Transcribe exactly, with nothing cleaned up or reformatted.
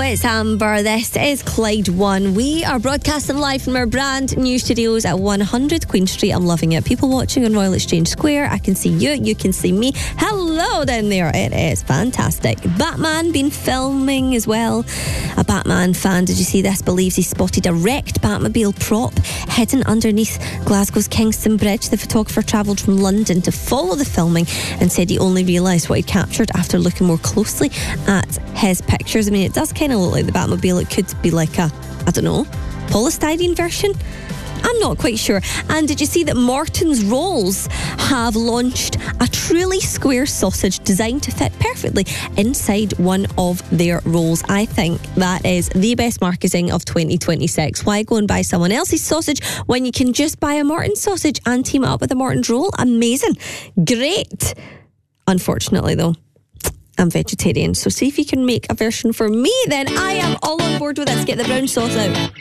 it's Amber. This is Clyde One. We are broadcasting live from our brand new studios at one hundred Queen Street. I'm loving it. People watching on Royal Exchange Square. I can see you. You can see me. Hello down there. It is fantastic. Batman been filming as well. A Batman fan, did you see this? Believes he spotted a wrecked Batmobile prop hidden underneath Glasgow's Kingston Bridge. The photographer travelled from London to follow the filming and said he only realised what he captured after looking more closely at his pictures. I mean, it does kind of look like the Batmobile. It could be like a, I don't know, polystyrene version. I'm not quite sure. And did you see that Morton's Rolls have launched a truly square sausage designed to fit perfectly inside one of their rolls? I think that is the best marketing of twenty twenty-six. Why go and buy someone else's sausage when you can just buy a Morton's sausage and team it up with a Morton's roll? Amazing. Great. Unfortunately, though, I'm vegetarian, so see if you can make a version for me then. I am all on board with it. Let's get the brown sauce out.